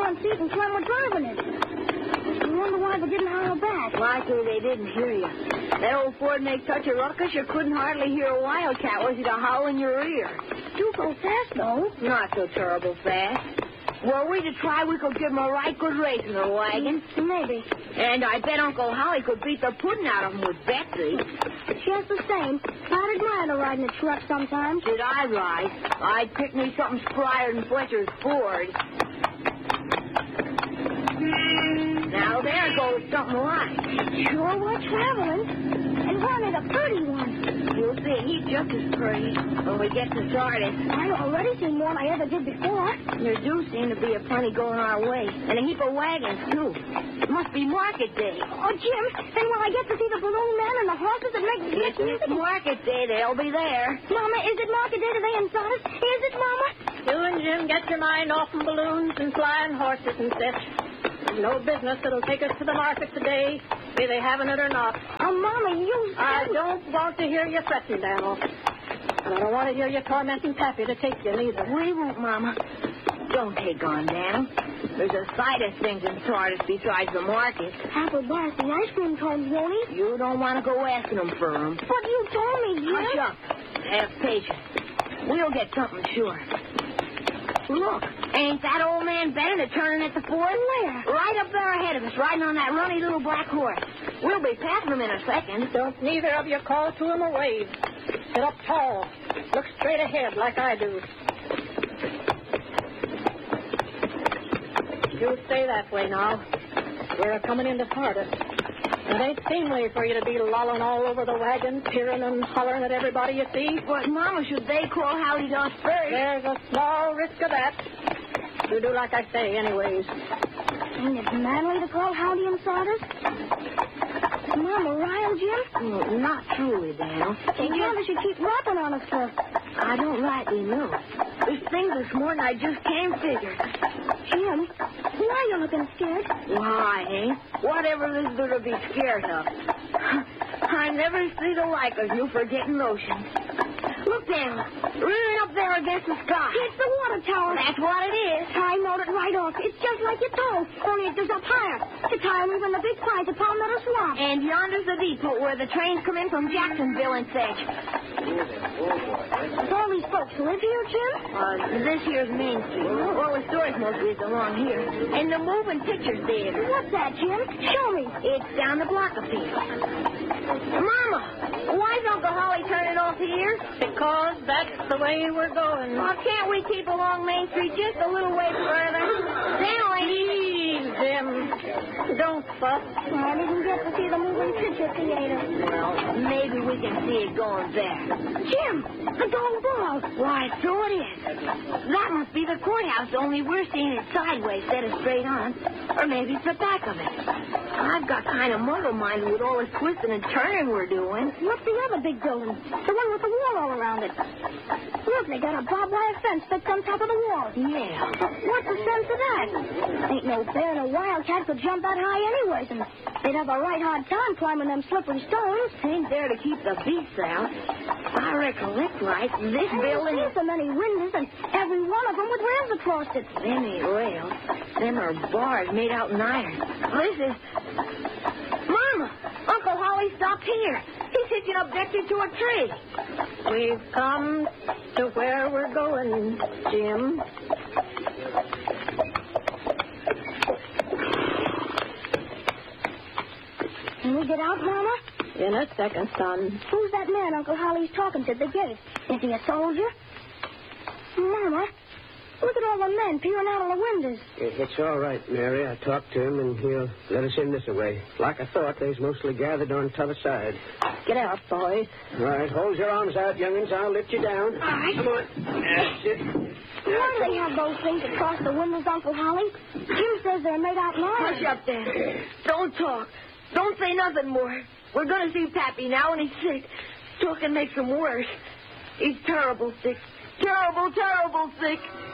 front seat and Clem were driving it. I wonder why they didn't holler back. Likely they didn't hear you. That old Ford make such a ruckus you couldn't hardly hear a wildcat, was it, to howl in your ear? Do go fast, though. Not so terrible fast. Were we to try, we could give him a right good race in the wagon. Maybe. And I bet Uncle Holly could beat the pudding out of him with Betsy. Just the same. I'd admire to ride in a truck sometimes. Did I ride? I'd pick me something sprier than Fletcher's Ford. Now there goes something like. Sure, we're traveling. And we're in a pretty one. You'll see it he's just as pretty when we get to Sardis. I've already seen more than I ever did before. There do seem to be a plenty going our way. And a heap of wagons, too. It must be market day. Oh, Jim, then will I get to see the balloon man and the horses that make If it's market day, they'll be there. Mama, is it market day today in Sardis? Is it, Mama? You and Jim get your mind off from balloons and flying horses and such. There's no business that'll take us to the market today, be they having it or not. Oh, Mama, you... I don't want to hear you fretting, Daniel. And I don't want to hear you tormenting Pappy to take you, neither. We won't, Mama. Don't take on, Dan. There's a sight of things in Sardis besides the market. Apple Blast, the ice cream cones, won't he? You don't want to go asking them for them. But you told me, Jim. Hush up. Have patience. We'll get something sure. Look, ain't that old man Bennett turning at the ford? Where? Right up there ahead of us, riding on that runny little black horse. We'll be passing him in a second. Don't neither of you call to him or wave. Sit up tall. Look straight ahead like I do. You stay that way now. We're coming into Sardis. It ain't seemly for you to be lolling all over the wagon, peering and hollering at everybody you see. But, Mama, should they call howdy to us first? There's a small risk of that. You do like I say, anyways. Ain't it manly to call howdy in Sardis? Mama, rile, Jim? Not truly, Daniel. Mama should keep rapping on us for... I don't rightly know. There's things this morning I just can't figure. Jim, why are you looking scared? Why, ain't? Whatever is there to be scared of? I never see the like of you forgetting notions. Look, Daniel, rearing up there against the sky. It's the water tower. That's what it is. I knowed it right off. It's just like you told, only it goes up higher. The tower is in the big prize of Palmetto Swamp. And yonder's the depot where the trains come in from Jacksonville and such. All these folks live here, Jim? This here's Main Street. Well, the stores mostly is along here. And the moving picture theater. What's that, Jim? Show me. It's down the block a piece. Mama, why's Uncle Holly turning off here? Because that's the way we're going. Well, can't we keep along Main Street just a little way further? Please, Jim. Don't fuss. I didn't get to see the moving picture theater. Well, maybe we can see it going there. Jim, a gold ball. Why, so it is. That must be the courthouse, only we're seeing it sideways instead of straight on. Or maybe it's the back of it. I've got kind of muddle-minded with all this twisting and turning we're doing. What's the other big building? The one with the wall all around it. Look, they got a barbed wire fence fixed on top of the wall. Yeah. What's the sense of that? Ain't no bear nor wildcat could jump that high anyways, and they'd have a right hard time climbing them slippery stones. Ain't there to keep the beasts out. I recollect right, this building... There's so many windows, and every one of them with rails across it. Them ain't rails. Them are bars made out in iron. This is... Mama! Uncle Holly stopped here. He's hitching up Betsy to a tree. We've come to where we're going, Jim. Can we get out, Mama? In a second, son. Who's that man Uncle Holly's talking to at the gate? Is he a soldier? Mama, look at all the men peering out of the windows. It's all right, Mary. I talked to him, and he'll let us in this way. Like I thought, they's mostly gathered on t'other side. Get out, boys. All right, hold your arms out, young'uns. I'll lift you down. All right. Come on. That's it. Why do they have those things across the windows, Uncle Holly? Jim says they're made out of iron. Hush up there. Don't talk. Don't say nothing more. We're going to see Pappy now, and he's sick. Talking makes him worse. He's terrible sick. Terrible, terrible sick.